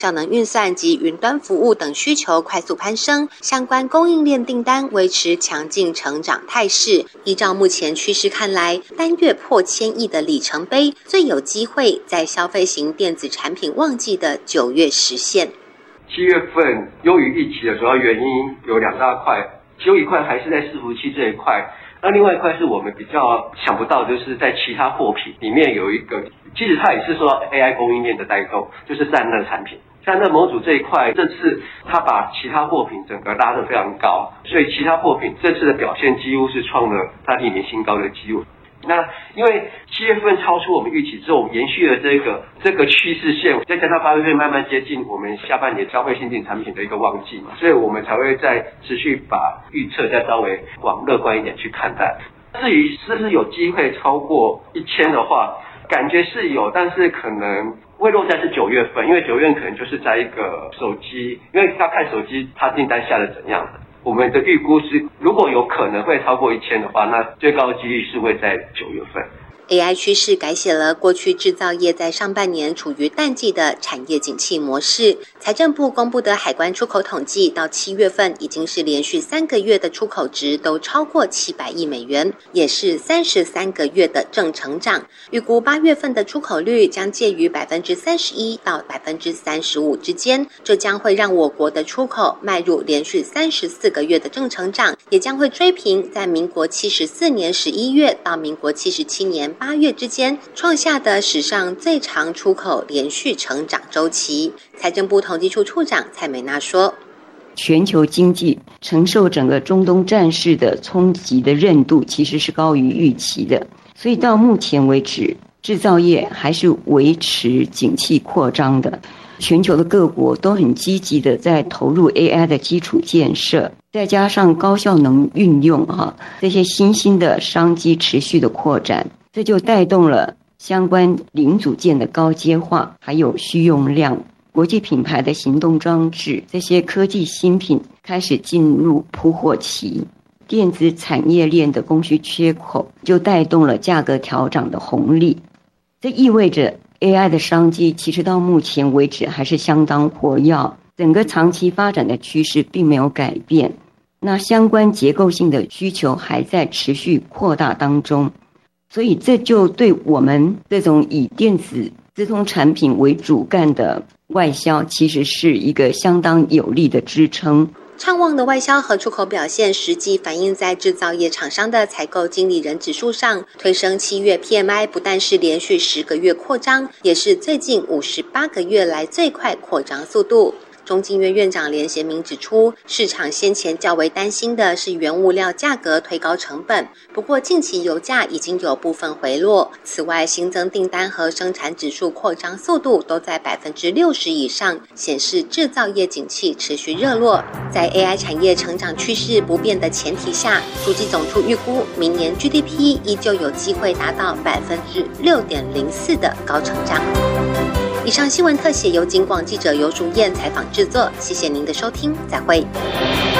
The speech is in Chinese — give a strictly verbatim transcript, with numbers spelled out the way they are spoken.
效能运算及云端服务等需求快速攀升，相关供应链订单维持强劲成长态势。依照目前趋势看来，单月破千亿的里程碑最有机会在消费型电子产品旺季的九月实现。 七月份优于预期的主要原因有两大块，其中一块还是在伺服器这一块，那另外一块是我们比较想不到，就是在其他货品里面有一个，其实它也是受到 A I 供应链的带动，就是散热产品。散热模组这一块，这次它把其他货品整个拉得非常高，所以其他货品这次的表现几乎是创了它历年新高的记录。那因为七月份超出我们预期之后，我们延续了这个这个趋势线，再加上八月份慢慢接近我们下半年消费新进产品的一个旺季嘛，所以我们才会再持续把预测再稍微往乐观一点去看待。至于是不是有机会超过一千的话，感觉是有，但是可能会落在是九月份，因为九月份可能就是在一个手机，因为要看手机它订单下的怎样的。我们的预估是，如果有可能会超过一千的话，那最高的几率是会在九月份。 A I 趋势改写了过去制造业在上半年处于淡季的产业景气模式。财政部公布的海关出口统计，到七月份已经是连续三个月的出口值都超过七百亿美元，也是三十三个月的正成长。预估八月份的出口率将介于百分之三十一到百分之三十五之间，这将会让我国的出口迈入连续三十四个月的正成长，也将会追平在民国七十四年十一月到民国七十七年八月之间创下的史上最长出口连续成长周期。财政部统计处处长蔡美娜说， 全球经济承受整个中东战事的冲击的韧度其实是高于预期的，所以到目前为止制造业还是维持景气扩张的。全球的各国都很积极的在投入 A I 的基础建设，再加上高效能运用哈，这些新兴的商机持续的扩展，这就带动了相关零组件的高阶化，还有需用量。国际品牌的行动装置，这些科技新品开始进入铺货期，电子产业链的供需缺口就带动了价格调涨的红利。这意味着 A I 的商机其实到目前为止还是相当活跃，整个长期发展的趋势并没有改变。那相关结构性的需求还在持续扩大当中，所以这就对我们这种以电子资通产品为主干的外销其实是一个相当有力的支撑。 畅旺的外销和出口表现实际反映在制造业厂商的采购经理人指数上，推升七月 P M I 不但是连续十个月扩张，也是最近五十八个月来最快扩张速度。中经院院长连贤明指出，市场先前较为担心的是原物料价格推高成本，不过近期油价已经有部分回落。此外，新增订单和生产指数扩张速度都在百分之六十以上，显示制造业景气持续热络。在 A I 产业成长趋势不变的前提下，主计总处预估明年 G D P 依旧有机会达到百分之六点零四的高成长。以上新闻特写由警广记者游淑燕采访制作，谢谢您的收听，再会。